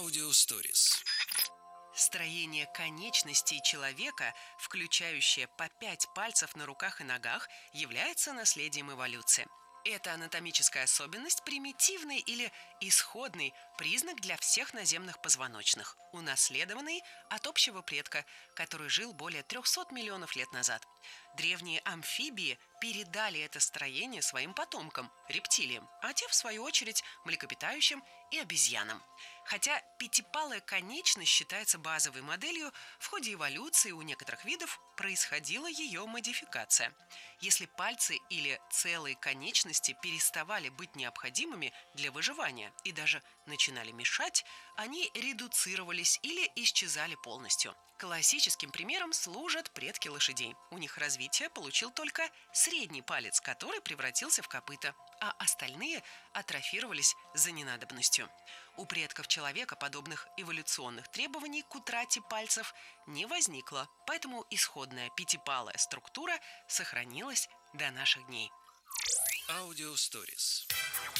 Аудиосторис. Строение конечностей человека, включающее по 5 пальцев на руках и ногах, является наследием эволюции. Эта анатомическая особенность – примитивный или исходный признак для всех наземных позвоночных, унаследованный от общего предка, который жил более 300 миллионов лет назад. Древние амфибии передали это строение своим потомкам – рептилиям, а те, в свою очередь, млекопитающим и обезьянам. Хотя пятипалая конечность считается базовой моделью, в ходе эволюции у некоторых видов происходила ее модификация. Если пальцы или целые конечности переставали быть необходимыми для выживания и даже начинали мешать, они редуцировались или исчезали полностью. Классическим примером служат предки лошадей. У них развитие получил только средний палец, который превратился в копыто, а остальные атрофировались за ненадобностью. У предков человека подобных эволюционных требований к утрате пальцев не возникло, поэтому исходная пятипалая структура сохранилась до наших дней. Аудиосторис.